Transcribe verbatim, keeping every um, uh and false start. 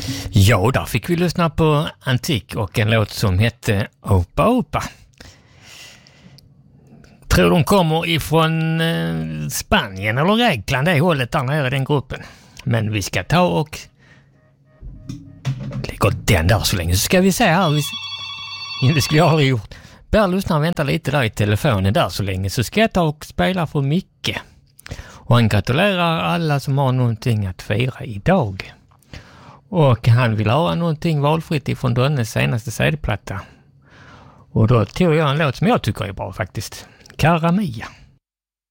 Ja, där fick vi lyssna på Antik och en låt som hette Opa Opa. Tror de kommer ifrån eh, Spanien eller Grekland, det hållet där nere i den gruppen. Men vi ska ta och lägga den där så länge, så ska vi se här. Vi... Ja, det skulle jag aldrig gjort. Bara lyssna och vänta lite där i telefonen där så länge, så ska jag ta och spela för Micke. Och han gratulerar alla som har någonting att fira idag. Och han vill ha någonting valfritt ifrån Donnes senaste C D-platta. Och då tog jag en låt som jag tycker är bra faktiskt. Cara Mia.